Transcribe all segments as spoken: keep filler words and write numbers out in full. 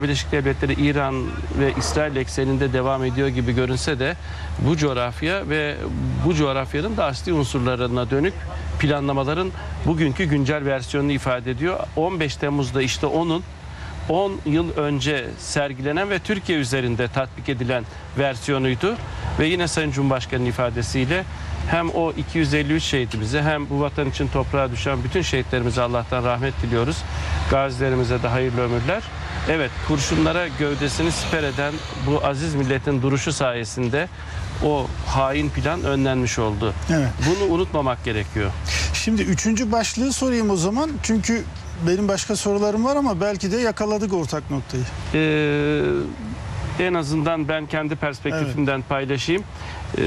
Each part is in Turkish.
Birleşik Devletleri, İran ve İsrail ekseninde devam ediyor gibi görünse de bu coğrafya ve bu coğrafyanın da asli unsurlarına dönük planlamaların bugünkü güncel versiyonunu ifade ediyor. on beş Temmuz'da işte onun on yıl önce sergilenen ve Türkiye üzerinde tatbik edilen versiyonuydu. Ve yine Sayın Cumhurbaşkanı'nın ifadesiyle hem o iki yüz elli üç şehidimize hem bu vatan için toprağa düşen bütün şehitlerimize Allah'tan rahmet diliyoruz. Gazilerimize de hayırlı ömürler. Evet, kurşunlara gövdesini siper eden bu aziz milletin duruşu sayesinde o hain plan önlenmiş oldu. Evet. Bunu unutmamak gerekiyor. Şimdi üçüncü başlığı sorayım o zaman. Çünkü benim başka sorularım var ama belki de yakaladık ortak noktayı. Ee, en azından ben kendi perspektifimden evet. paylaşayım. Ee,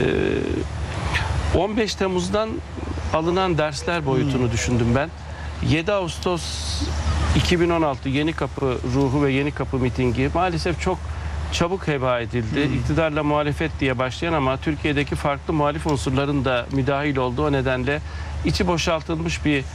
on beş Temmuz'dan alınan dersler boyutunu hmm. düşündüm ben. yedi Ağustos iki bin on altı Yenikapı ruhu ve Yenikapı mitingi maalesef çok çabuk heba edildi. Hmm. İktidarla muhalefet diye başlayan ama Türkiye'deki farklı muhalif unsurların da müdahil olduğu, o nedenle içi boşaltılmış bir e,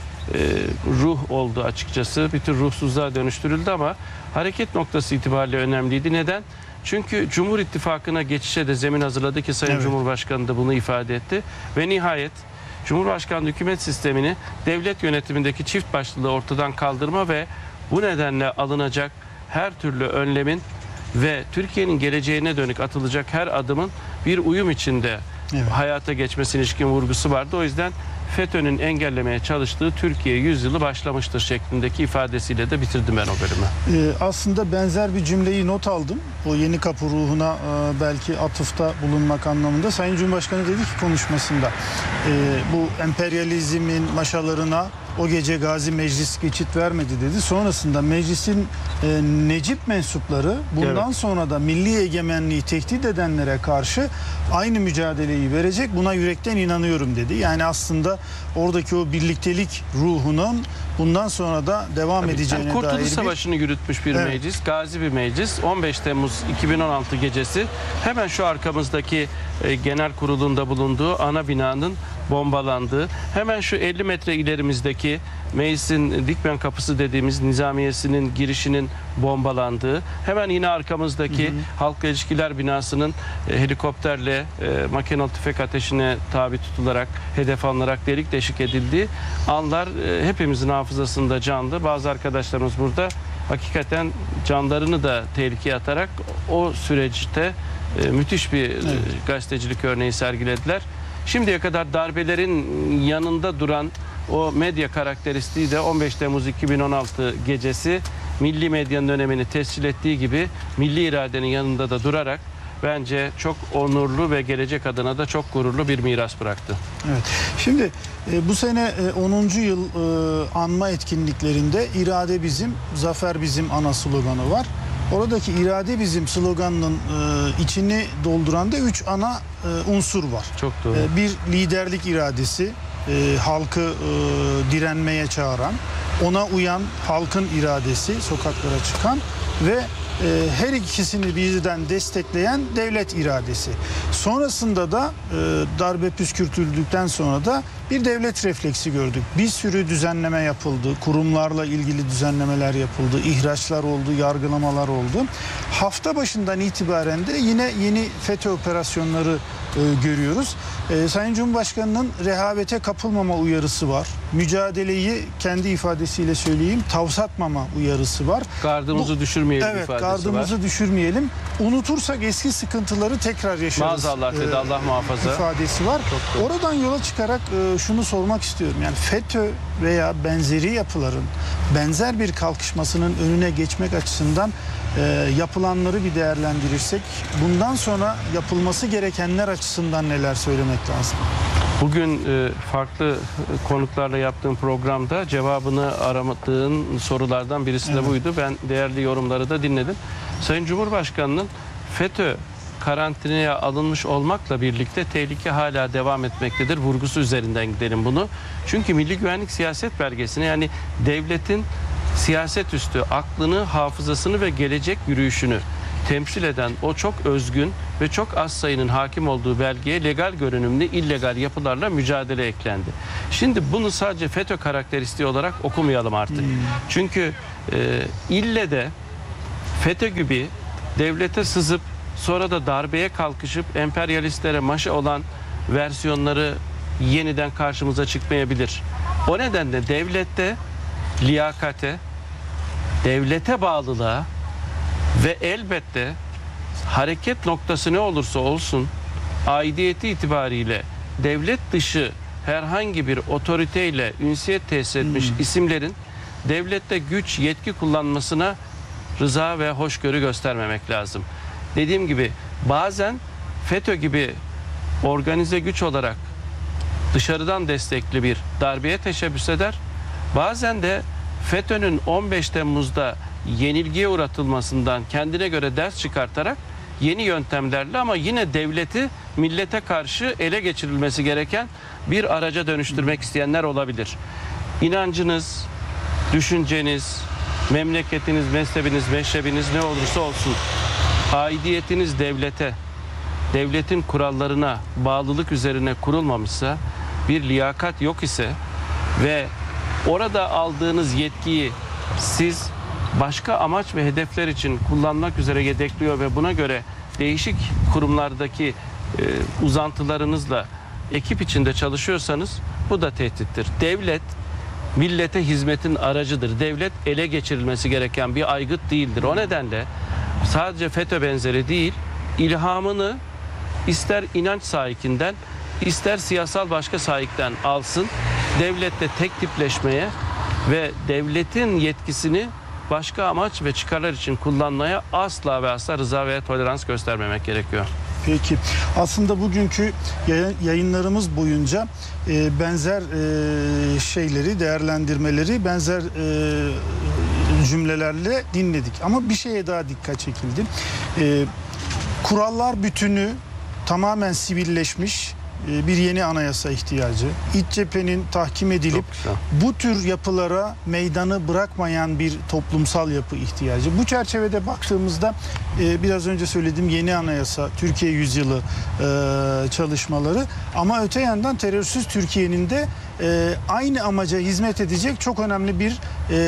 ruh oldu açıkçası. Bir tür ruhsuzluğa dönüştürüldü ama hareket noktası itibariyle önemliydi. Neden? Çünkü Cumhur İttifakı'na geçişe de zemin hazırladı ki Sayın evet. Cumhurbaşkanı da bunu ifade etti. Ve nihayet Cumhurbaşkanlığı hükümet sistemini devlet yönetimindeki çift başlılığı ortadan kaldırma ve bu nedenle alınacak her türlü önlemin ve Türkiye'nin geleceğine dönük atılacak her adımın bir uyum içinde evet. hayata geçmesine ilişkin vurgusu vardı. O yüzden FETÖ'nün engellemeye çalıştığı Türkiye yüzyılı başlamıştır şeklindeki ifadesiyle de bitirdim ben o bölümü. Ee, aslında benzer bir cümleyi not aldım. O Yenikapı ruhuna e, belki atıfta bulunmak anlamında. Sayın Cumhurbaşkanı dedi ki konuşmasında e, bu emperyalizmin maşalarına o gece Gazi Meclis geçit vermedi dedi. Sonrasında meclisin e, Necip mensupları bundan evet. sonra da milli egemenliği tehdit edenlere karşı aynı mücadeleyi verecek. Buna yürekten inanıyorum dedi. Yani aslında oradaki o birliktelik ruhunun bundan sonra da devam Tabii, edeceğine yani dair Kurtuluş bir... Savaşı'nı yürütmüş bir evet. meclis, gazi bir meclis. on beş Temmuz iki bin on altı gecesi hemen şu arkamızdaki e, genel kurulunda bulunduğu ana binanın bombalandığı, hemen şu elli metre ilerimizdeki meclisin Dikmen Kapısı dediğimiz nizamiyesinin girişinin bombalandığı, hemen yine arkamızdaki hı hı. Halkla İlişkiler binasının e, helikopterle e, makinalı tüfek ateşine tabi tutularak, hedef alınarak delik deşik edildiği anlar e, hepimizin hafızasında canlı. Bazı arkadaşlarımız burada hakikaten canlarını da tehlikeye atarak o süreçte e, müthiş bir evet. e, gazetecilik örneği sergilediler. Şimdiye kadar darbelerin yanında duran o medya karakteristiği de on beş Temmuz iki bin on altı gecesi milli medyanın önemini tescil ettiği gibi milli iradenin yanında da durarak bence çok onurlu ve gelecek adına da çok gururlu bir miras bıraktı. Evet. Şimdi e, bu sene e, onuncu yıl e, anma etkinliklerinde irade bizim, zafer bizim ana sloganı var. Oradaki irade bizim sloganının e, içini dolduran da üç ana e, unsur var. Çok doğru. E, bir liderlik iradesi, e, halkı e, direnmeye çağıran, ona uyan halkın iradesi, sokaklara çıkan ve e, her ikisini birden destekleyen devlet iradesi. Sonrasında da e, darbe püskürtüldükten sonra da bir devlet refleksi gördük. Bir sürü düzenleme yapıldı. Kurumlarla ilgili düzenlemeler yapıldı. İhraçlar oldu, yargılamalar oldu. Hafta başından itibaren de yine yeni FETÖ operasyonları e, görüyoruz. E, Sayın Cumhurbaşkanı'nın rehavete kapılmama uyarısı var. Mücadeleyi kendi ifadesiyle söyleyeyim, tavsatmama uyarısı var. Gardımızı Bu, düşürmeyelim evet, ifadesi var. Evet, gardımızı düşürmeyelim. Unutursak eski sıkıntıları tekrar yaşarız. Maazallah dedi, e, Allah muhafaza. ifadesi var. Oradan yola çıkarak e, şunu sormak istiyorum. Yani FETÖ veya benzeri yapıların benzer bir kalkışmasının önüne geçmek açısından e, yapılanları bir değerlendirirsek bundan sonra yapılması gerekenler açısından neler söylemek lazım? Bugün e, farklı konuklarla yaptığım programda cevabını aramadığın sorulardan birisi de evet. buydu. Ben değerli yorumları da dinledim. Sayın Cumhurbaşkanı'nın FETÖ karantinaya alınmış olmakla birlikte tehlike hala devam etmektedir vurgusu üzerinden gidelim bunu. Çünkü Milli Güvenlik Siyaset Belgesi'ne, yani devletin siyaset üstü aklını, hafızasını ve gelecek yürüyüşünü temsil eden o çok özgün ve çok az sayının hakim olduğu belgeye legal görünümlü illegal yapılarla mücadele eklendi. Şimdi bunu sadece FETÖ karakteristiği olarak okumayalım artık. Hmm. Çünkü e, ille de FETÖ gibi devlete sızıp sonra da darbeye kalkışıp emperyalistlere maşa olan versiyonları yeniden karşımıza çıkmayabilir. O nedenle devlette liyakate, devlete bağlılığa ve elbette hareket noktası ne olursa olsun aidiyeti itibariyle devlet dışı herhangi bir otoriteyle ünsiyet tesis etmiş hmm. isimlerin devlette güç, yetki kullanmasına rıza ve hoşgörü göstermemek lazım. Dediğim gibi bazen FETÖ gibi organize güç olarak dışarıdan destekli bir darbeye teşebbüs eder. Bazen de FETÖ'nün on beş Temmuz'da yenilgiye uğratılmasından kendine göre ders çıkartarak yeni yöntemlerle ama yine devleti millete karşı ele geçirilmesi gereken bir araca dönüştürmek isteyenler olabilir. İnancınız, düşünceniz, memleketiniz, mezhebiniz, meşrebiniz ne olursa olsun aidiyetiniz devlete, devletin kurallarına bağlılık üzerine kurulmamışsa, bir liyakat yok ise ve orada aldığınız yetkiyi siz başka amaç ve hedefler için kullanmak üzere yedekliyor ve buna göre değişik kurumlardaki e, uzantılarınızla ekip içinde çalışıyorsanız bu da tehdittir. Devlet millete hizmetin aracıdır. Devlet ele geçirilmesi gereken bir aygıt değildir. O nedenle sadece FETÖ benzeri değil, ilhamını ister inanç sahikinden, ister siyasal başka sahipten alsın, devlette tek tipleşmeye ve devletin yetkisini başka amaç ve çıkarlar için kullanmaya asla ve asla rıza veya tolerans göstermemek gerekiyor. Peki. Aslında bugünkü yayınlarımız boyunca e, benzer e, şeyleri, değerlendirmeleri benzer e, cümlelerle dinledik. Ama bir şeye daha dikkat çekildi. E, kurallar bütünü tamamen sivilleşmiş bir yeni anayasa ihtiyacı. İç cephenin tahkim edilip bu tür yapılara meydanı bırakmayan bir toplumsal yapı ihtiyacı. Bu çerçevede baktığımızda biraz önce söylediğim yeni anayasa, Türkiye Yüzyılı çalışmaları ama öte yandan terörsüz Türkiye'nin de aynı amaca hizmet edecek çok önemli bir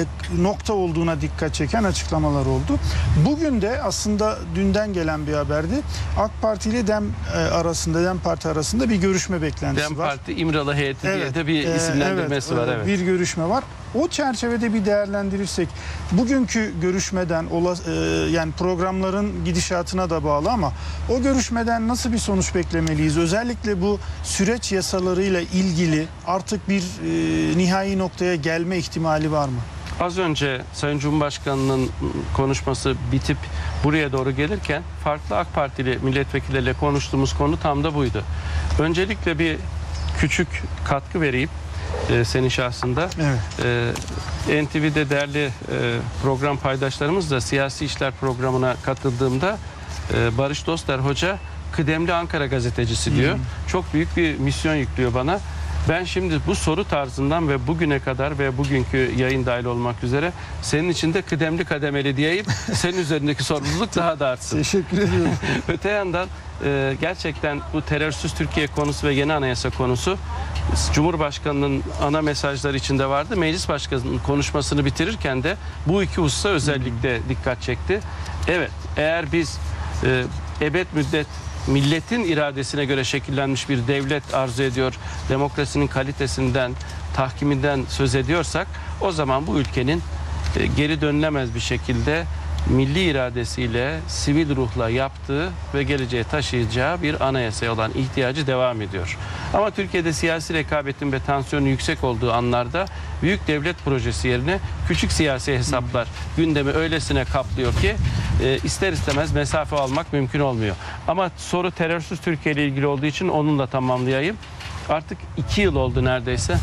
nokta olduğuna dikkat çeken açıklamalar oldu. Bugün de aslında dünden gelen bir haberdi. AK Parti ile DEM arasında, DEM Parti arasında bir görüşme beklentisi DEM var. Parti İmralı heyeti evet, diye de bir isimlendirmesi evet, var. Evet. Bir görüşme var. O çerçevede bir değerlendirirsek bugünkü görüşmeden yani programların gidişatına da bağlı ama o görüşmeden nasıl bir sonuç beklemeliyiz? Özellikle bu süreç yasalarıyla ilgili artık bir e, nihai noktaya gelme ihtimali var mı? Az önce Sayın Cumhurbaşkanı'nın konuşması bitip buraya doğru gelirken farklı AK Partili milletvekilleriyle konuştuğumuz konu tam da buydu. Öncelikle bir küçük katkı vereyim e, senin şahsında. Evet. E, N T V'de değerli e, program paydaşlarımızla siyasi işler programına katıldığımda e, Barış Dostlar Hoca kıdemli Ankara gazetecisi diyor. Hmm. Çok büyük bir misyon yüklüyor bana. Ben şimdi bu soru tarzından ve bugüne kadar ve bugünkü yayın dahil olmak üzere senin için de kıdemli kademeli diyeyim. Senin üzerindeki sorumluluk daha da artsın. Teşekkür ediyorum. Öte yandan e, gerçekten bu terörsüz Türkiye konusu ve yeni anayasa konusu Cumhurbaşkanı'nın ana mesajları içinde vardı. Meclis Başkanı'nın konuşmasını bitirirken de bu iki hususa özellikle dikkat çekti. Evet, eğer biz e, ebed müddet milletin iradesine göre şekillenmiş bir devlet arzu ediyor, demokrasinin kalitesinden, tahkiminden söz ediyorsak o zaman bu ülkenin e, geri dönülemez bir şekilde milli iradesiyle, sivil ruhla yaptığı ve geleceğe taşıyacağı bir anayasaya olan ihtiyacı devam ediyor. Ama Türkiye'de siyasi rekabetin ve tansiyonun yüksek olduğu anlarda büyük devlet projesi yerine küçük siyasi hesaplar gündemi öylesine kaplıyor ki e, ister istemez mesafe almak mümkün olmuyor. Ama soru terörsüz Türkiye ile ilgili olduğu için onunla tamamlayayım. Artık iki yıl oldu neredeyse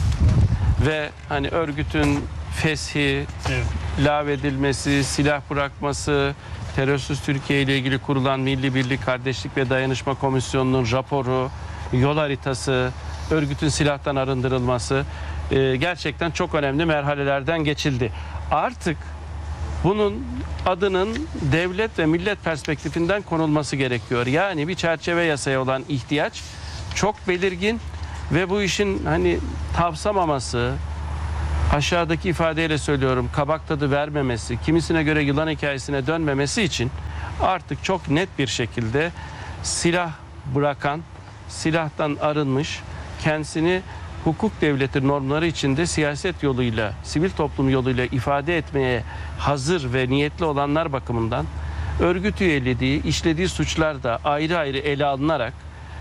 ve hani örgütün feshi, evet, lağvedilmesi, silah bırakması, terörsüz Türkiye ile ilgili kurulan Milli Birlik, Kardeşlik ve Dayanışma Komisyonu'nun raporu, yol haritası, örgütün silahtan arındırılması e, gerçekten çok önemli merhalelerden geçildi. Artık bunun adının devlet ve millet perspektifinden konulması gerekiyor. Yani bir çerçeve yasaya olan ihtiyaç çok belirgin ve bu işin hani tavsamaması, aşağıdaki ifadeyle söylüyorum, kabak tadı vermemesi, kimisine göre yılan hikayesine dönmemesi için artık çok net bir şekilde silah bırakan, silahtan arınmış, kendisini hukuk devleti normları içinde siyaset yoluyla, sivil toplum yoluyla ifade etmeye hazır ve niyetli olanlar bakımından örgüt üyeliği, işlediği suçlar da ayrı ayrı ele alınarak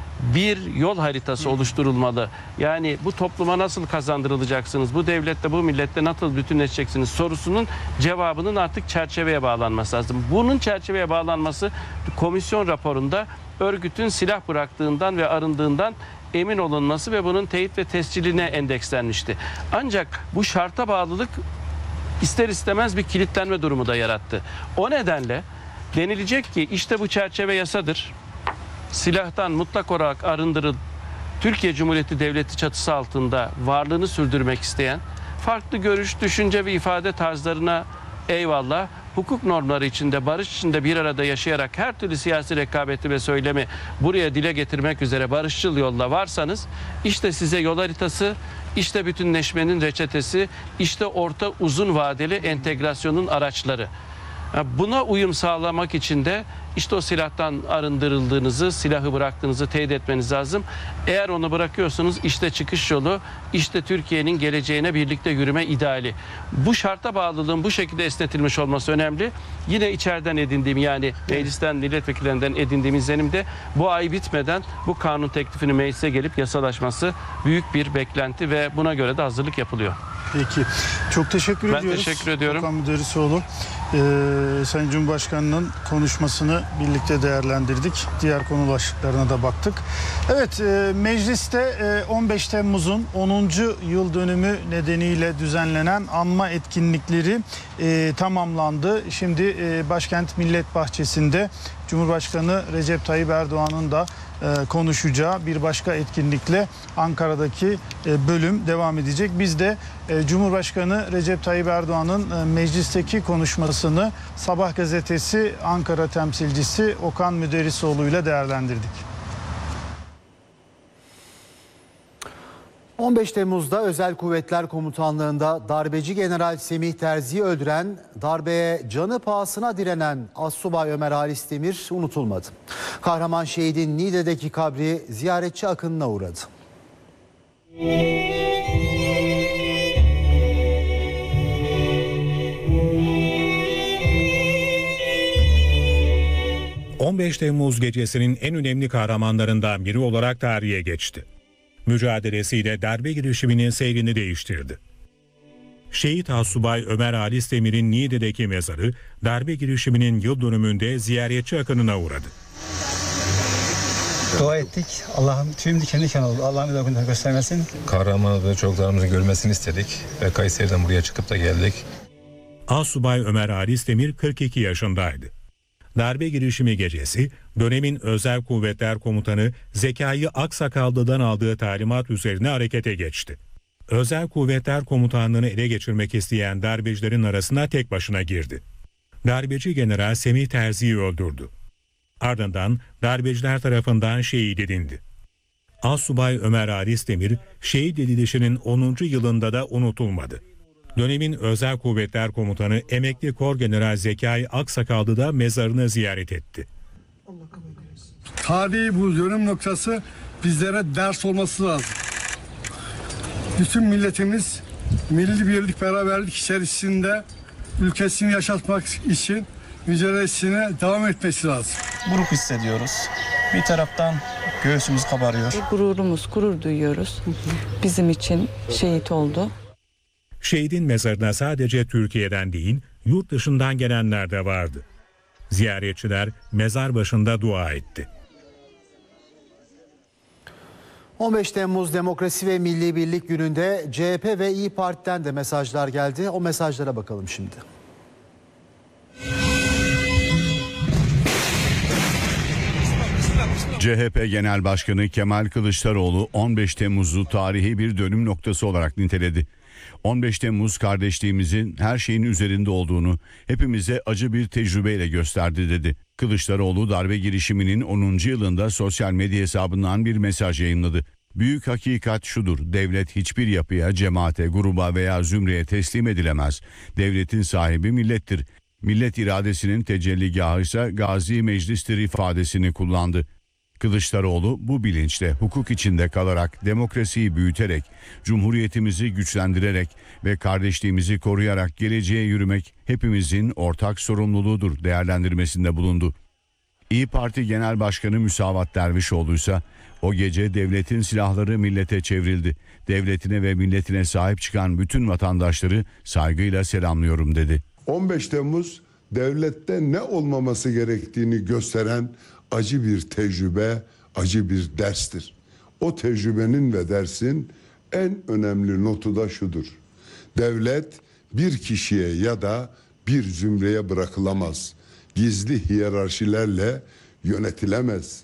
bir yol haritası oluşturulmalı. Yani bu topluma nasıl kazandırılacaksınız, bu devlette, bu millette nasıl bütünleşeceksiniz sorusunun cevabının artık çerçeveye bağlanması lazım. Bunun çerçeveye bağlanması komisyon raporunda örgütün silah bıraktığından ve arındığından emin olunması ve bunun teyit ve tesciline endekslenmişti. Ancak bu şarta bağlılık ister istemez bir kilitlenme durumu da yarattı. O nedenle denilecek ki işte bu çerçeve yasadır. Silahtan mutlak olarak arındırıl, Türkiye Cumhuriyeti Devleti çatısı altında varlığını sürdürmek isteyen, farklı görüş, düşünce ve ifade tarzlarına eyvallah, hukuk normları içinde, barış içinde bir arada yaşayarak her türlü siyasi rekabeti ve söylemi buraya dile getirmek üzere barışçıl yolla varsanız, işte size yol haritası, işte bütünleşmenin reçetesi, işte orta uzun vadeli entegrasyonun araçları. Buna uyum sağlamak için de işte o silahtan arındırıldığınızı, silahı bıraktığınızı teyit etmeniz lazım. Eğer onu bırakıyorsunuz, işte çıkış yolu, işte Türkiye'nin geleceğine birlikte yürüme ideali. Bu şarta bağlılığın bu şekilde esnetilmiş olması önemli. Yine içeriden edindiğim, yani meclisten, milletvekillerinden edindiğim izlenimde bu ay bitmeden bu kanun teklifinin meclise gelip yasalaşması büyük bir beklenti ve buna göre de hazırlık yapılıyor. Peki. Çok teşekkür Ben ediyoruz. teşekkür ediyorum. Okan Müderrisoğlu. Ee, Sayın Cumhurbaşkanı'nın konuşmasını birlikte değerlendirdik. Diğer konu başlıklarına da baktık. Evet, e, mecliste e, on beş Temmuz'un onuncu yıl dönümü nedeniyle düzenlenen anma etkinlikleri e, tamamlandı. Şimdi e, Başkent Millet Bahçesi'nde Cumhurbaşkanı Recep Tayyip Erdoğan'ın da e, konuşacağı bir başka etkinlikle Ankara'daki e, bölüm devam edecek. Biz de e, Cumhurbaşkanı Recep Tayyip Erdoğan'ın e, meclisteki konuşmasını Sabah gazetesi Ankara temsilcisi Okan Müderrisoğlu ile değerlendirdik. on beş Temmuz'da Özel Kuvvetler Komutanlığı'nda darbeci General Semih Terzi'yi öldüren, darbeye canı pahasına direnen Astsubay Ömer Halis Demir unutulmadı. Kahraman şehidin Niğde'deki kabri ziyaretçi akınına uğradı. on beş Temmuz gecesinin en önemli kahramanlarından biri olarak tarihe geçti. Mücadelesiyle darbe girişiminin seyrini değiştirdi. Şehit Astsubay Ömer Halis Demir'in Niğde'deki mezarı darbe girişiminin yıl dönümünde ziyaretçi akınına uğradı. Dua ettik. Allah'ım tüm diken diken oldu. Allah'ım bir daha göstermesin. Kahramanı ve çocuklarımızın görmesini istedik ve Kayseri'den buraya çıkıp da geldik. Astsubay Ömer Halis Demir kırk iki yaşındaydı. Darbe girişimi gecesi dönemin Özel Kuvvetler Komutanı Zekai Aksakallı'dan aldığı talimat üzerine harekete geçti. Özel Kuvvetler Komutanlığı'nı ele geçirmek isteyen darbecilerin arasına tek başına girdi. Darbeci General Semih Terzi'yi öldürdü. Ardından darbeciler tarafından şehit edildi. Astsubay Ömer Halis Demir şehit edilişinin onuncu yılında da unutulmadı. Dönemin Özel Kuvvetler Komutanı Emekli Korgeneral Zekai Aksakallı da mezarını ziyaret etti. Tarihi bu dönüm noktası bizlere ders olması lazım. Bütün milletimiz milli birlik, beraberlik içerisinde ülkesini yaşatmak için mücadelesine devam etmesi lazım. Buruk hissediyoruz. Bir taraftan göğsümüz kabarıyor. Gururumuz, gurur duyuyoruz. Bizim için şehit oldu. Şehidin mezarına sadece Türkiye'den değil, yurt dışından gelenler de vardı. Ziyaretçiler mezar başında dua etti. on beş Temmuz Demokrasi ve Milli Birlik Günü'nde C H P ve İYİ Parti'den de mesajlar geldi. O mesajlara bakalım şimdi. C H P Genel Başkanı Kemal Kılıçdaroğlu on beş Temmuz'u tarihi bir dönüm noktası olarak niteledi. on beş Temmuz kardeşliğimizin her şeyin üzerinde olduğunu hepimize acı bir tecrübeyle gösterdi dedi. Kılıçdaroğlu darbe girişiminin onuncu yılında sosyal medya hesabından bir mesaj yayınladı. Büyük hakikat şudur: devlet hiçbir yapıya, cemaate, gruba veya zümreye teslim edilemez. Devletin sahibi millettir. Millet iradesinin tecelligahı ise Gazi Meclis'tir ifadesini kullandı. Kılıçdaroğlu bu bilinçle hukuk içinde kalarak, demokrasiyi büyüterek, cumhuriyetimizi güçlendirerek ve kardeşliğimizi koruyarak geleceğe yürümek hepimizin ortak sorumluluğudur değerlendirmesinde bulundu. İYİ Parti Genel Başkanı Müsavat Dervişoğlu ise o gece devletin silahları millete çevrildi. Devletine ve milletine sahip çıkan bütün vatandaşları saygıyla selamlıyorum dedi. on beş Temmuz devlette ne olmaması gerektiğini gösteren acı bir tecrübe, acı bir derstir. O tecrübenin ve dersin en önemli notu da şudur: devlet bir kişiye ya da bir zümreye bırakılamaz. Gizli hiyerarşilerle yönetilemez.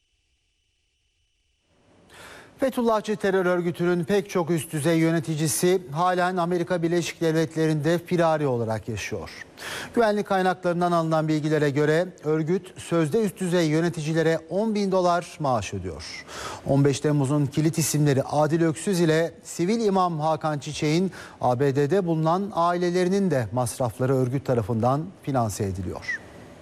Fethullahçı terör örgütünün pek çok üst düzey yöneticisi halen Amerika Birleşik Devletleri'nde firari olarak yaşıyor. Güvenlik kaynaklarından alınan bilgilere göre örgüt sözde üst düzey yöneticilere on bin dolar maaş ödüyor. on beş Temmuz'un kilit isimleri Adil Öksüz ile Sivil İmam Hakan Çiçek'in A B D'de bulunan ailelerinin de masrafları örgüt tarafından finanse ediliyor.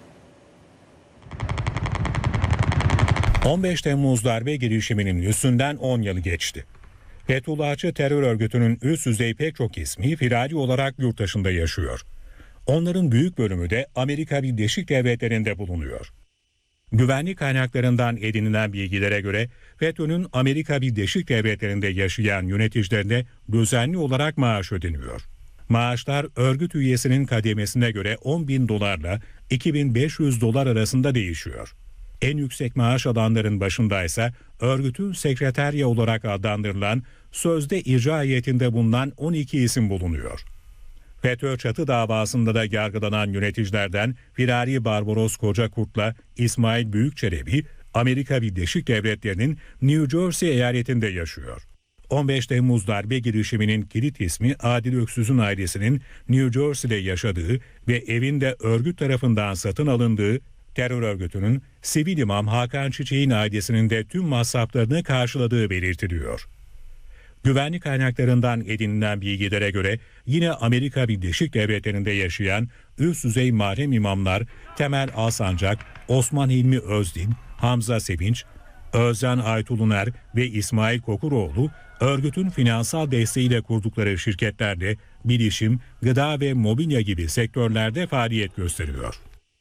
on beş Temmuz darbe girişiminin üstünden on yıl geçti. Fethullahçı terör örgütünün üst düzey pek çok ismi firari olarak yurt dışında yaşıyor. Onların büyük bölümü de Amerika Birleşik Devletleri'nde bulunuyor. Güvenlik kaynaklarından edinilen bilgilere göre FETÖ'nün Amerika Birleşik Devletleri'nde yaşayan yöneticilerine düzenli olarak maaş ödeniyor. Maaşlar örgüt üyesinin kademesine göre on bin dolarla iki bin beş yüz dolar arasında değişiyor. En yüksek maaş alanların başındaysa örgütün sekreterya olarak adlandırılan sözde icra heyetinde bulunan on iki isim bulunuyor. FETÖ çatı davasında da yargılanan yöneticilerden firari Barbaros Kocakurt'la İsmail Büyükçelebi Amerika Birleşik Devletleri'nin New Jersey eyaletinde yaşıyor. on beş Temmuz darbe girişiminin kilit ismi Adil Öksüz'ün ailesinin New Jersey'de yaşadığı ve evinde örgüt tarafından satın alındığı, terör örgütünün Sivil İmam Hakan Çiçek'in ailesinin de tüm masraflarını karşıladığı belirtiliyor. Güvenlik kaynaklarından edinilen bilgilere göre yine Amerika Birleşik Devletleri'nde yaşayan üst düzey mahrem imamlar Temel Alsancak, Osman Hilmi Özdin, Hamza Sevinç, Özcan Aytuluner ve İsmail Kokuroğlu örgütün finansal desteğiyle kurdukları şirketlerde bilişim, gıda ve mobilya gibi sektörlerde faaliyet gösteriyor.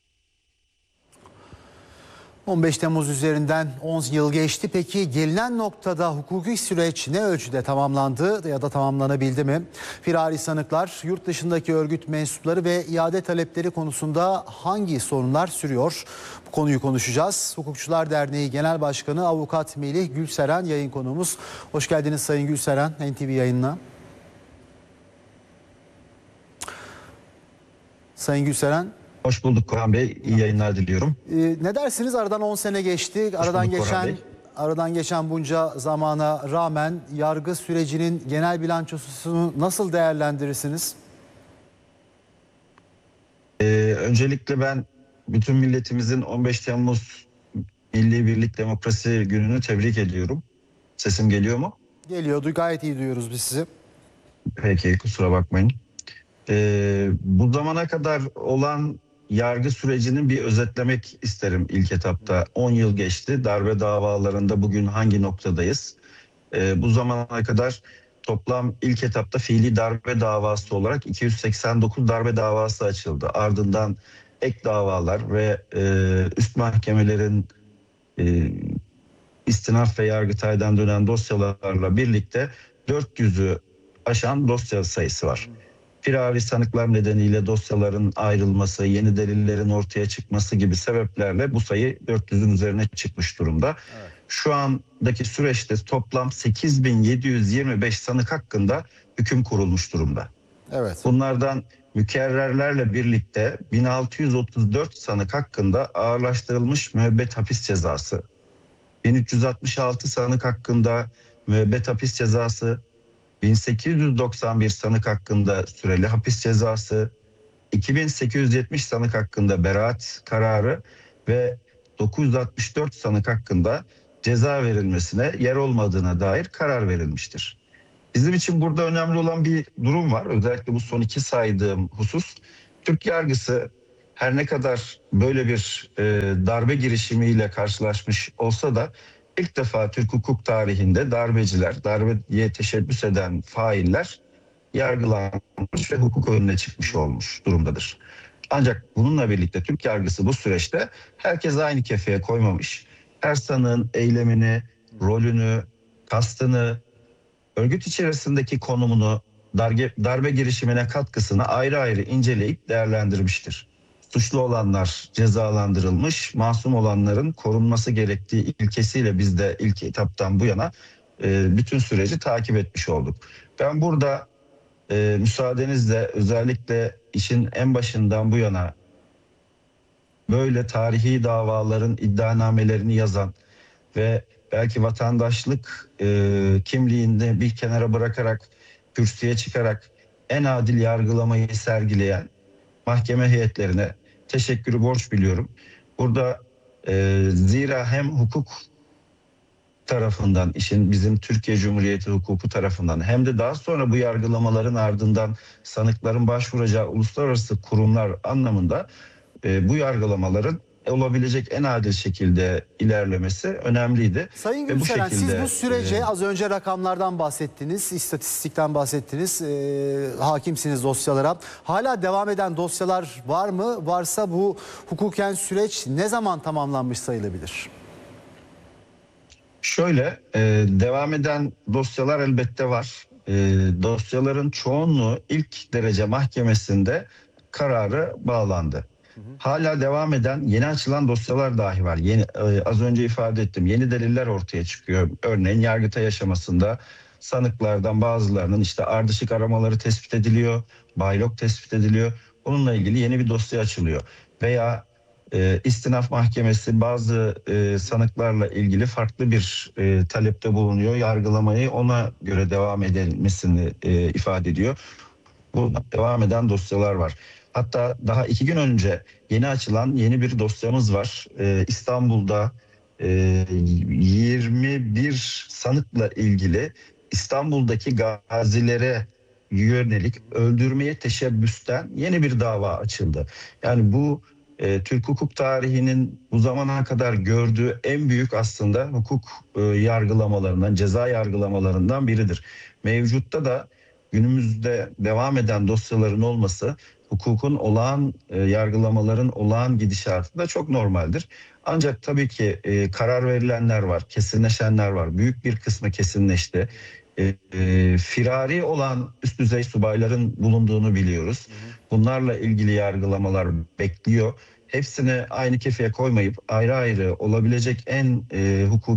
on beş Temmuz üzerinden on yıl geçti. Peki gelinen noktada hukuki süreç ne ölçüde tamamlandı ya da tamamlanabildi mi? Firari sanıklar, yurt dışındaki örgüt mensupları ve iade talepleri konusunda hangi sorunlar sürüyor? Bu konuyu konuşacağız. Hukukçular Derneği Genel Başkanı Avukat Melih Gülseren yayın konuğumuz. Hoş geldiniz Sayın Gülseren N T V yayınına. Sayın Gülseren. Hoş bulduk Korhan Bey. İyi yayınlar diliyorum. Ee, ne dersiniz? Aradan on sene geçti. Aradan geçen aradan geçen bunca zamana rağmen yargı sürecinin genel bilançosunu nasıl değerlendirirsiniz? Ee, öncelikle ben bütün milletimizin on beş Temmuz Milli Birlik Demokrasi Günü'nü tebrik ediyorum. Sesim geliyor mu? Geliyordu. Gayet iyi duyuyoruz biz sizi. Peki, kusura bakmayın. Ee, bu zamana kadar olan yargı sürecini bir özetlemek isterim ilk etapta. on yıl geçti. Darbe davalarında bugün hangi noktadayız? Ee, bu zamana kadar toplam ilk etapta fiili darbe davası olarak iki yüz seksen dokuz darbe davası açıldı. Ardından ek davalar ve e, üst mahkemelerin e, istinaf ve Yargıtay'dan dönen dosyalarla birlikte dört yüzü aşan dosya sayısı var. Firari sanıklar nedeniyle dosyaların ayrılması, yeni delillerin ortaya çıkması gibi sebeplerle bu sayı dört yüzün üzerine çıkmış durumda. Evet. Şu andaki süreçte toplam sekiz bin yedi yüz yirmi beş sanık hakkında hüküm kurulmuş durumda. Evet. Bunlardan mükerrerlerle birlikte bin altı yüz otuz dört sanık hakkında ağırlaştırılmış müebbet hapis cezası, bin üç yüz altmış altı sanık hakkında müebbet hapis cezası, bin sekiz yüz doksan bir sanık hakkında süreli hapis cezası, iki bin sekiz yüz yetmiş sanık hakkında beraat kararı ve dokuz yüz altmış dört sanık hakkında ceza verilmesine yer olmadığına dair karar verilmiştir. Bizim için burada önemli olan bir durum var. Özellikle bu son iki saydığım husus. Türk yargısı her ne kadar böyle bir e, darbe girişimiyle karşılaşmış olsa da ilk defa Türk hukuk tarihinde darbeciler, darbeye teşebbüs eden failler yargılanmış ve hukuk önüne çıkmış olmuş durumdadır. Ancak bununla birlikte Türk yargısı bu süreçte herkes aynı kefeye koymamış. Her sanığın eylemini, rolünü, kastını, örgüt içerisindeki konumunu, darbe, darbe girişimine katkısını ayrı ayrı inceleyip değerlendirmiştir. Suçlu olanlar cezalandırılmış, masum olanların korunması gerektiği ilkesiyle biz de ilk etaptan bu yana e, bütün süreci takip etmiş olduk. Ben burada e, müsaadenizle özellikle işin en başından bu yana böyle tarihi davaların iddianamelerini yazan ve belki vatandaşlık e, kimliğini bir kenara bırakarak, kürsüye çıkarak en adil yargılamayı sergileyen mahkeme heyetlerine teşekkürü borç biliyorum. Burada e, zira hem hukuk tarafından, işin bizim Türkiye Cumhuriyeti hukuku tarafından hem de daha sonra bu yargılamaların ardından sanıkların başvuracağı uluslararası kurumlar anlamında e, bu yargılamaların olabilecek en adil şekilde ilerlemesi önemliydi. Sayın Ve bu Gülseren, şekilde, siz bu sürece e, az önce rakamlardan bahsettiniz, istatistikten bahsettiniz, e, hakimsiniz dosyalara. Hala devam eden dosyalar var mı? Varsa bu hukuken süreç ne zaman tamamlanmış sayılabilir? Şöyle, e, devam eden dosyalar elbette var. E, dosyaların çoğunluğu ilk derece mahkemesinde kararı bağlandı. Hala devam eden yeni açılan dosyalar dahi var. Yeni, e, az önce ifade ettim. Yeni deliller ortaya çıkıyor. Örneğin Yargıtay aşamasında sanıklardan bazılarının işte ardışık aramaları tespit ediliyor, baylok tespit ediliyor. Onunla ilgili yeni bir dosya açılıyor. Veya e, istinaf mahkemesi bazı e, sanıklarla ilgili farklı bir e, talepte bulunuyor. Yargılamayı ona göre devam edilmesini e, ifade ediyor. Bu devam eden dosyalar var. Hatta daha iki gün önce yeni açılan yeni bir dosyamız var. Ee, İstanbul'da e, yirmi bir sanıkla ilgili İstanbul'daki gazilere yönelik öldürmeye teşebbüsten yeni bir dava açıldı. Yani bu e, Türk hukuk tarihinin bu zamana kadar gördüğü en büyük aslında hukuk e, yargılamalarından, ceza yargılamalarından biridir. Mevcutta da günümüzde devam eden dosyaların olması hukukun olağan e, yargılamaların olağan gidişatı da çok normaldir. Ancak tabii ki e, karar verilenler var, kesinleşenler var. Büyük bir kısmı kesinleşti. E, e, firari olan üst düzey subayların bulunduğunu biliyoruz. Bunlarla ilgili yargılamalar bekliyor. Hepsini aynı kefeye koymayıp ayrı ayrı olabilecek en e, hukuk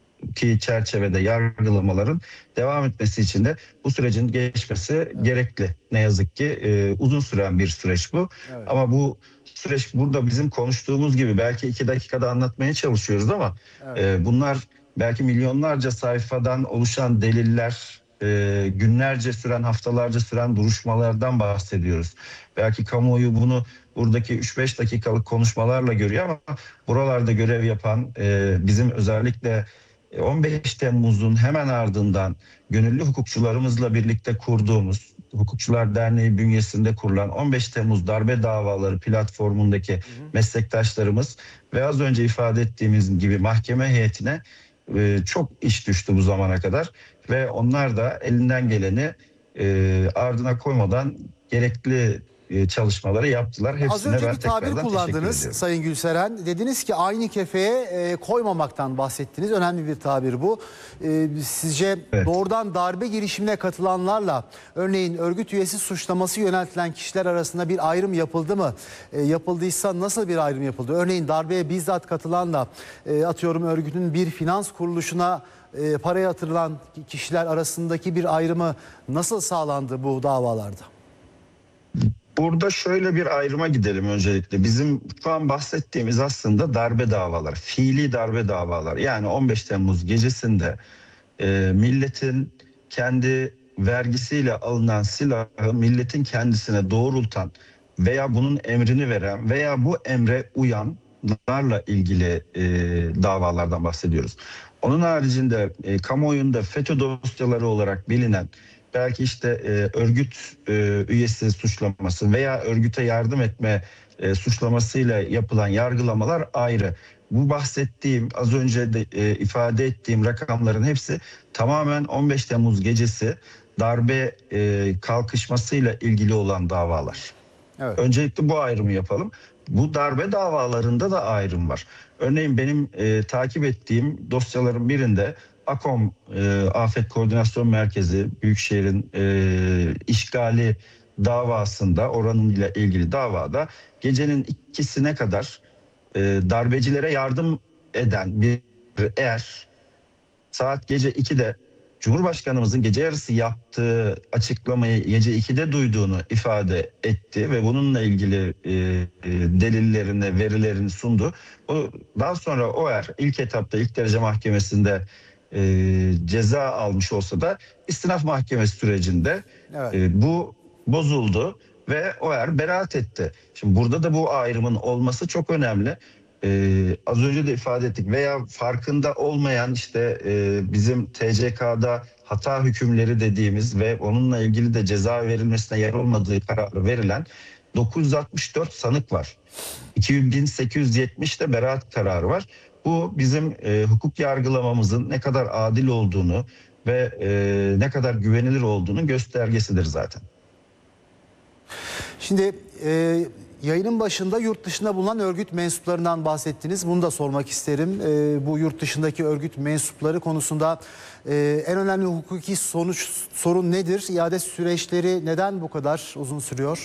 ki çerçevede yargılamaların devam etmesi için de bu sürecin geçmesi evet. gerekli. Ne yazık ki e, uzun süren bir süreç bu. Evet. Ama bu süreç burada bizim konuştuğumuz gibi belki iki dakikada anlatmaya çalışıyoruz ama evet. e, bunlar belki milyonlarca sayfadan oluşan deliller, e, günlerce süren, haftalarca süren duruşmalardan bahsediyoruz. Belki kamuoyu bunu buradaki üç beş dakikalık konuşmalarla görüyor ama buralarda görev yapan e, bizim özellikle on beş Temmuz'un hemen ardından gönüllü hukukçularımızla birlikte kurduğumuz Hukukçular Derneği bünyesinde kurulan on beş Temmuz Darbe Davaları platformundaki hı hı. meslektaşlarımız ve az önce ifade ettiğimiz gibi mahkeme heyetine e, çok iş düştü bu zamana kadar ve onlar da elinden geleni e, ardına koymadan gerekli çalışmaları yaptılar. Hepsine az önce ben bir tabir kullandınız Sayın Gülseren. Dediniz ki aynı kefeye e, koymamaktan bahsettiniz. Önemli bir tabir bu. E, sizce evet. doğrudan darbe girişimine katılanlarla örneğin örgüt üyesi suçlaması yöneltilen kişiler arasında bir ayrım yapıldı mı? E, yapıldıysa nasıl bir ayrım yapıldı? Örneğin darbeye bizzat katılanla e, atıyorum örgütün bir finans kuruluşuna e, para yatırılan kişiler arasındaki bir ayrımı nasıl sağlandı bu davalarda? Burada şöyle bir ayrıma gidelim öncelikle. Bizim şu an bahsettiğimiz aslında darbe davaları, fiili darbe davaları. Yani on beş Temmuz gecesinde e, milletin kendi vergisiyle alınan silahı milletin kendisine doğrultan veya bunun emrini veren veya bu emre uyan olanlarla ilgili e, davalardan bahsediyoruz. Onun haricinde e, kamuoyunda FETÖ dosyaları olarak bilinen belki işte e, örgüt e, üyesi suçlaması veya örgüte yardım etme e, suçlamasıyla yapılan yargılamalar ayrı. Bu bahsettiğim, az önce de e, ifade ettiğim rakamların hepsi tamamen on beş Temmuz gecesi darbe e, kalkışmasıyla ilgili olan davalar. Evet. Öncelikle bu ayrımı yapalım. Bu darbe davalarında da ayrım var. Örneğin benim e, takip ettiğim dosyaların birinde AKOM, e, Afet Koordinasyon Merkezi, Büyükşehir'in e, işgali davasında, oranıyla ilgili davada gecenin ikisine kadar e, darbecilere yardım eden bir eğer saat gece ikide Cumhurbaşkanımızın gece yarısı yaptığı açıklamayı gece ikide duyduğunu ifade etti ve bununla ilgili e, e, delillerini, verilerini sundu. O, daha sonra o er ilk etapta ilk derece mahkemesinde e, ceza almış olsa da istinaf mahkemesi sürecinde Evet. e, bu bozuldu ve o er beraat etti. Şimdi burada da bu ayrımın olması çok önemli. Ee, az önce de ifade ettik veya farkında olmayan işte e, bizim T C K'da hata hükümleri dediğimiz ve onunla ilgili de ceza verilmesine yer olmadığı kararı verilen dokuz yüz altmış dört sanık var. iki bin sekiz yüz yetmiş de beraat kararı var. Bu bizim e, hukuk yargılamamızın ne kadar adil olduğunu ve e, ne kadar güvenilir olduğunu göstergesidir zaten. Şimdi e, yayının başında yurt dışında bulunan örgüt mensuplarından bahsettiniz. Bunu da sormak isterim. E, bu yurt dışındaki örgüt mensupları konusunda e, en önemli hukuki sonuç sorun nedir? İade süreçleri neden bu kadar uzun sürüyor?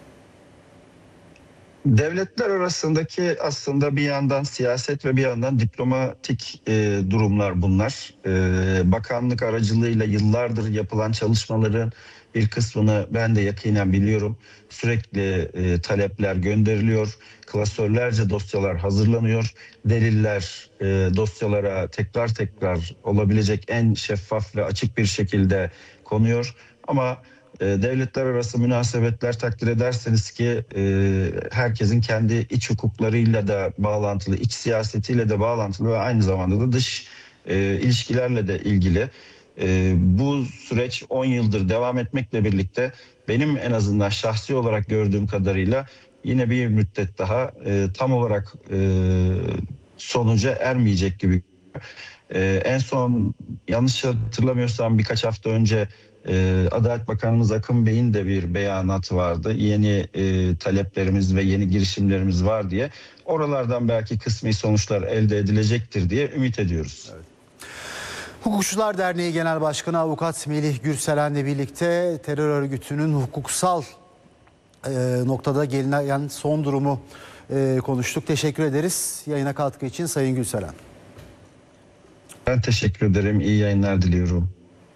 Devletler arasındaki aslında bir yandan siyaset ve bir yandan diplomatik e, durumlar bunlar. E, bakanlık aracılığıyla yıllardır yapılan çalışmaların bir kısmını ben de yakinen biliyorum. Sürekli e, talepler gönderiliyor. Klasörlerce dosyalar hazırlanıyor. Deliller e, dosyalara tekrar tekrar olabilecek en şeffaf ve açık bir şekilde konuyor. Ama e, devletler arası münasebetler takdir ederseniz ki e, herkesin kendi iç hukuklarıyla da bağlantılı, iç siyasetiyle de bağlantılı ve aynı zamanda da dış e, ilişkilerle de ilgili. Ee, bu süreç on yıldır devam etmekle birlikte benim en azından şahsi olarak gördüğüm kadarıyla yine bir müddet daha e, tam olarak e, sonuca ermeyecek gibi. E, en son yanlış hatırlamıyorsam birkaç hafta önce e, Adalet Bakanımız Akın Bey'in de bir beyanatı vardı. Yeni e, taleplerimiz ve yeni girişimlerimiz var diye. Oralardan belki kısmi sonuçlar elde edilecektir diye ümit ediyoruz. Evet. Hukukçular Derneği Genel Başkanı Avukat Melih Gürselen'le birlikte terör örgütünün hukuksal e, noktada gelinen son durumu e, konuştuk. Teşekkür ederiz yayına katkı için Sayın Gülselen. Ben teşekkür ederim. İyi yayınlar diliyorum.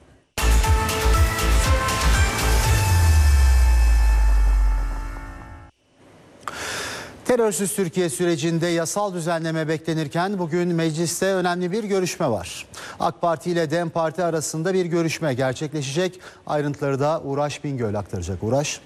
Terörsüz Türkiye sürecinde yasal düzenleme beklenirken bugün mecliste önemli bir görüşme var. AK Parti ile DEM Parti arasında bir görüşme gerçekleşecek. Ayrıntıları da Uğraş Bingöl aktaracak. Uğraş.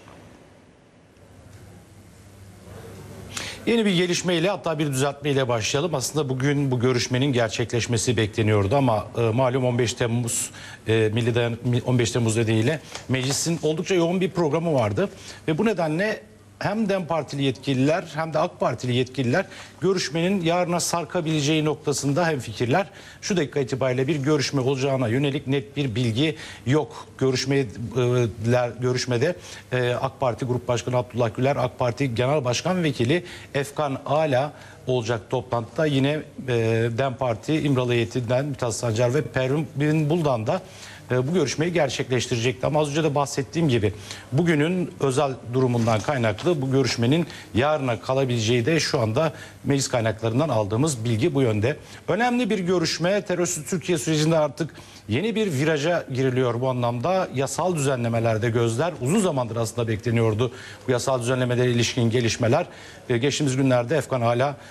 Yeni bir gelişmeyle, hatta bir düzeltmeyle başlayalım. Aslında bugün bu görüşmenin gerçekleşmesi bekleniyordu ama e, malum on beş Temmuz e, Milli Dayan on beş Temmuz nedeniyle meclisin oldukça yoğun bir programı vardı ve bu nedenle hem DEM Partili yetkililer hem de AK Partili yetkililer görüşmenin yarına sarkabileceği noktasında hemfikirler. Şu dakika itibariyle bir görüşme olacağına yönelik net bir bilgi yok. Görüşme, görüşmede AK Parti Grup Başkanı Abdullah Güler, AK Parti Genel Başkan Vekili Efkan Ala olacak toplantıda. Yine DEM Parti İmralı heyetinden Mithat Sancar ve Pervin Buldan da bu görüşmeyi gerçekleştirecekti. Ama az önce de bahsettiğim gibi bugünün özel durumundan kaynaklı bu görüşmenin yarına kalabileceği de şu anda meclis kaynaklarından aldığımız bilgi bu yönde. Önemli bir görüşme. Terörsüz Türkiye sürecinde artık yeni bir viraja giriliyor bu anlamda. Yasal düzenlemelerde gözler uzun zamandır aslında bekleniyordu. Bu yasal düzenlemelere ilişkin gelişmeler. Geçtiğimiz günlerde Efkan Ala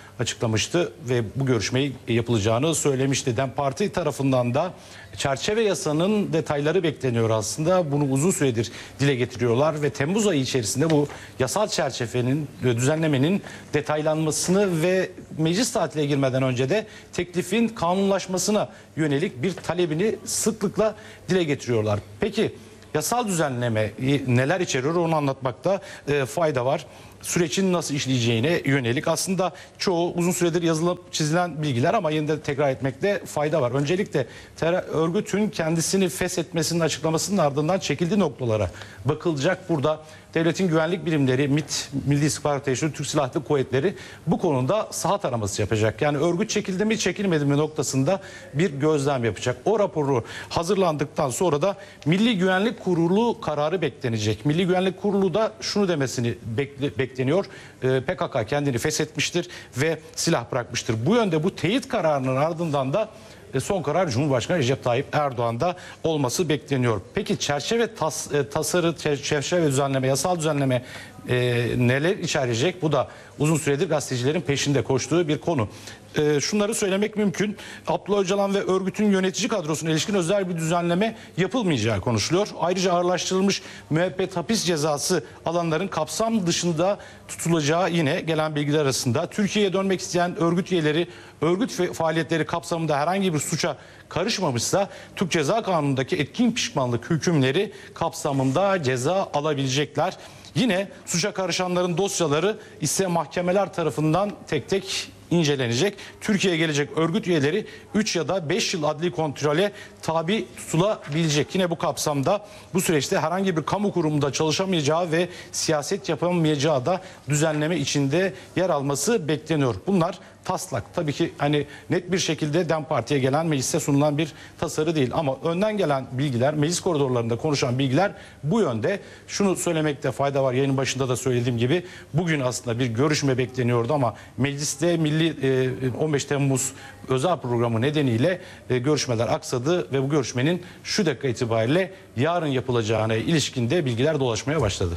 açıklamıştı ve bu görüşmeyi yapılacağını söylemişti. DEM Parti tarafından da çerçeve yasanın detayları bekleniyor aslında. Bunu uzun süredir dile getiriyorlar ve Temmuz ayı içerisinde bu yasal çerçevenin, düzenlemenin detaylanmasını ve meclis tatiline girmeden önce de teklifin kanunlaşmasına yönelik bir talebini sıklıkla dile getiriyorlar. Peki yasal düzenleme neler içeriyor onu anlatmakta e, fayda var. Sürecin nasıl işleyeceğine yönelik aslında çoğu uzun süredir yazılıp çizilen bilgiler ama yine de tekrar etmekte fayda var. Öncelikle terör örgütün kendisini feshetmesinin açıklamasının ardından çekildiği noktalara bakılacak. Burada devletin güvenlik birimleri, MİT, Milli İstihbarat Teşkilatı, Türk Silahlı Kuvvetleri bu konuda saha taraması yapacak. Yani örgüt çekildi mi çekilmedi mi noktasında bir gözlem yapacak. O raporu hazırlandıktan sonra da Milli Güvenlik Kurulu kararı beklenecek. Milli Güvenlik Kurulu da şunu demesini bekle, bekleniyor. Ee, P K K kendini feshetmiştir ve silah bırakmıştır. Bu yönde bu teyit kararının ardından da son karar Cumhurbaşkanı Recep Tayyip Erdoğan'da olması bekleniyor. Peki çerçeve tas, tasarı, çerçeve düzenleme, yasal düzenleme e, neler içerecek? Bu da uzun süredir gazetecilerin peşinde koştuğu bir konu. E, şunları söylemek mümkün. Abdullah Öcalan ve örgütün yönetici kadrosuna ilişkin özel bir düzenleme yapılmayacağı konuşuluyor. Ayrıca ağırlaştırılmış müebbet hapis cezası alanların kapsam dışında tutulacağı yine gelen bilgiler arasında. Türkiye'ye dönmek isteyen örgüt üyeleri örgüt faaliyetleri kapsamında herhangi bir suça karışmamışsa Türk Ceza Kanunu'ndaki etkin pişmanlık hükümleri kapsamında ceza alabilecekler. Yine suça karışanların dosyaları ise mahkemeler tarafından tek tek incelenecek. Türkiye'ye gelecek örgüt üyeleri üç ya da beş yıl adli kontrole tabi tutulabilecek. Yine bu kapsamda bu süreçte herhangi bir kamu kurumunda çalışamayacağı ve siyaset yapamayacağı da düzenleme içinde yer alması bekleniyor. Bunlar taslak. Tabii ki hani net bir şekilde DEM Parti'ye gelen, meclise sunulan bir tasarı değil. Ama önden gelen bilgiler, meclis koridorlarında konuşan bilgiler bu yönde. Şunu söylemekte fayda var. Yayının başında da söylediğim gibi bugün aslında bir görüşme bekleniyordu ama mecliste Milli on beş Temmuz özel programı nedeniyle görüşmeler aksadı ve bu görüşmenin şu dakika itibariyle yarın yapılacağına ilişkin de bilgiler dolaşmaya başladı.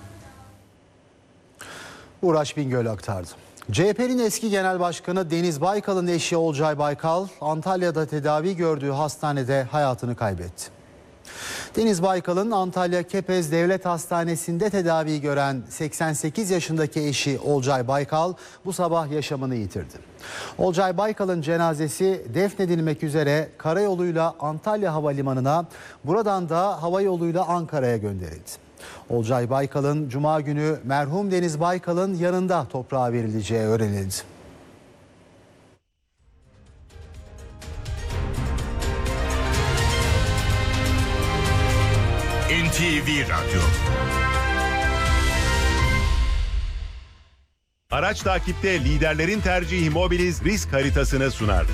Uğraş Bingöl aktardı. C H P'nin eski genel başkanı Deniz Baykal'ın eşi Olcay Baykal, Antalya'da tedavi gördüğü hastanede hayatını kaybetti. Deniz Baykal'ın Antalya Kepez Devlet Hastanesi'nde tedavi gören seksen sekiz yaşındaki eşi Olcay Baykal bu sabah yaşamını yitirdi. Olcay Baykal'ın cenazesi defnedilmek üzere karayoluyla Antalya Havalimanı'na, buradan da havayoluyla Ankara'ya gönderildi. Olcay Baykal'ın Cuma günü merhum Deniz Baykal'ın yanında toprağa verileceği öğrenildi. N T V Radyo. Araç takipte liderlerin tercihi Mobiliz risk haritasını sunar.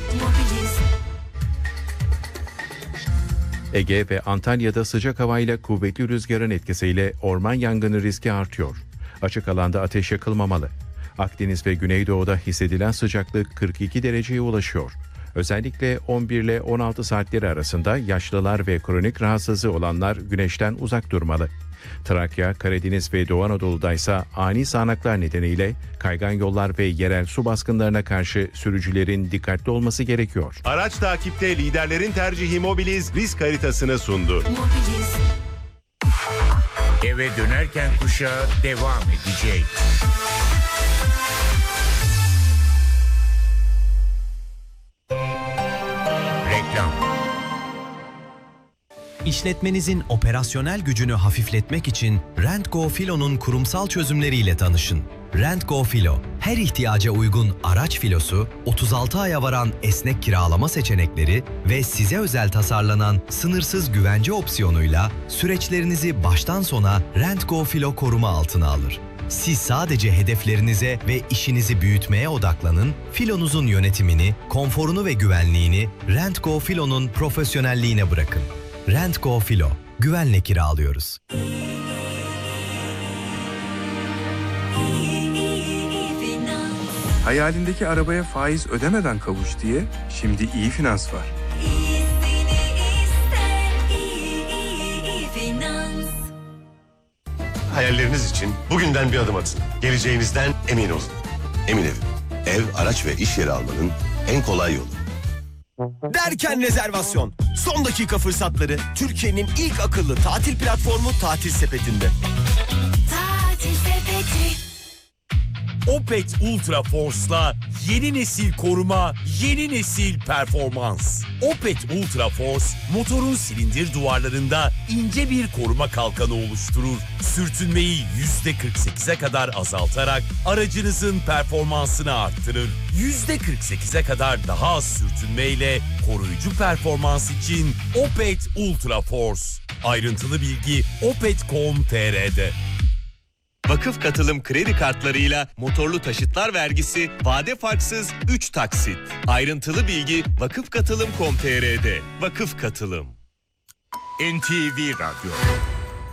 Ege ve Antalya'da sıcak havayla kuvvetli rüzgarın etkisiyle orman yangını riski artıyor. Açık alanda ateş yakılmamalı. Akdeniz ve Güneydoğu'da hissedilen sıcaklık kırk iki dereceye ulaşıyor. Özellikle on bir ile on altı saatleri arasında yaşlılar ve kronik rahatsızlığı olanlar güneşten uzak durmalı. Trakya, Karadeniz ve Doğu Anadolu'da ise ani sağanaklar nedeniyle kaygan yollar ve yerel su baskınlarına karşı sürücülerin dikkatli olması gerekiyor. Araç takipte liderlerin tercihi Mobiliz risk haritasını sundu. Mobiliz. Eve dönerken kuşağı devam edecek. Reklam. İşletmenizin operasyonel gücünü hafifletmek için Rent-Go Filo'nun kurumsal çözümleriyle tanışın. Rent-Go Filo, her ihtiyaca uygun araç filosu, otuz altı aya varan esnek kiralama seçenekleri ve size özel tasarlanan sınırsız güvence opsiyonuyla süreçlerinizi baştan sona Rent-Go Filo koruma altına alır. Siz sadece hedeflerinize ve işinizi büyütmeye odaklanın, filonuzun yönetimini, konforunu ve güvenliğini Rent-Go Filo'nun profesyonelliğine bırakın. Rent-Go Filo, güvenle kiralıyoruz. Hayalindeki arabaya faiz ödemeden kavuş diye şimdi iyi finans var. Hayalleriniz için bugünden bir adım atın. Geleceğinizden emin olun. Emin Evi. ev, araç ve iş yeri almanın en kolay yolu. Derken rezervasyon. Son dakika fırsatları Türkiye'nin ilk akıllı tatil platformu Tatil Sepeti'nde. Tatil Sepeti. Opet Ultra Force'la yeni nesil koruma, yeni nesil performans. Opet Ultra Force, motorun silindir duvarlarında ince bir koruma kalkanı oluşturur. Sürtünmeyi yüzde kırk sekize kadar azaltarak aracınızın performansını arttırır. yüzde kırk sekize kadar daha az sürtünmeyle koruyucu performans için Opet Ultra Force. Ayrıntılı bilgi opet nokta com nokta tr'de. Vakıf Katılım kredi kartlarıyla motorlu taşıtlar vergisi vade farksız üç taksit. Ayrıntılı bilgi vakıf katılım nokta com nokta tr'de. Vakıf Katılım. N T V Radyo.